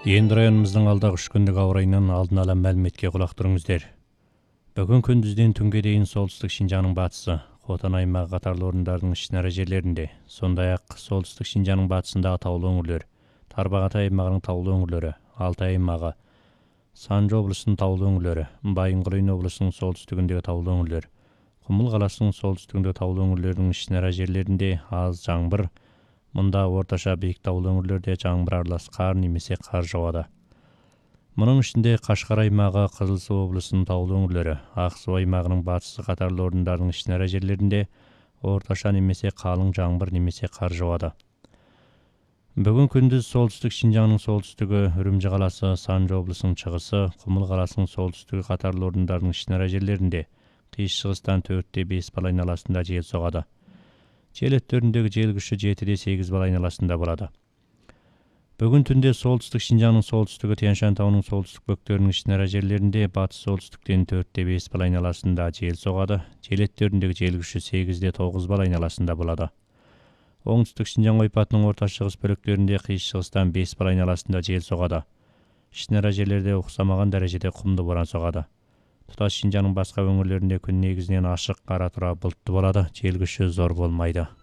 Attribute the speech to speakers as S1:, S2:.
S1: Енді районымыздың алдағы 3 күндік ауа райынан алдын ала мәліметке құлақ тұрыңыздар. Бүгін күндізден түнге дейін солтүстік Шинжаңның батысы, Хотан аймағы қатарлы орындардың ішінара жерлерінде, сондай-ақ солтүстік Шинжаңның батысындағы таулы өңірлер, Тарбағатай аймағының таулы өңірлері, Алтай аймағы, Санжы облысының таулы өңірлері, Байынқұрайн облысының солтүстігіндегі таулы өңірлер, Құмыл қаласының солтүстігіндегі таулы өңірлердің ішінара жерлерінде аз жаңбыр, мұнда орташа биік таулы өңірлерде жаңбыр аралас қар немесе қар жауады. Мұның ішінде Қашқар аймағы, Қызылсу облысының таулы өңірлері, Ақсу аймағының батысы қатарлы орындардың ішінара жерлерінде орташа немесе қалың жаңбыр немесе қар жауады. Бүгін күндіз солтүстік Шинжаңның солтүстігі, Үрімжі қаласы, Санжы облысының шығысы, Құмыл қаласының солтүстігі қатарлы орындардың ішінара жерлерінде қиыс шығыстан 4-5 бал айналасында жел соғады. Жел өттеріндегі жел күші 7-8 бал айналасында болады. Бүгін түнде солтүстік Шинжаңның солтүстігі, Тянь-Шань тауының солтүстік бөктерінің ішінара жерлерінде батыс солтүстіктен 4-5 бал айналасында жел соғады. Жел өттеріндегі жел күші 8-9 бал айналасында болады. Оңтүстік Шинжаң ойпатының орта шығыс бөліктерінде қиыс шығыстан 5 бал айналасында жел соғады. Ішінара жерлерде ұқсамаған дәрежеде құмды боран соғады. Тұтас Шинжаңның басқа өңірлерінде күн негізінен ашық, ара тұра бұлтты болады, жел күші зор болмайды.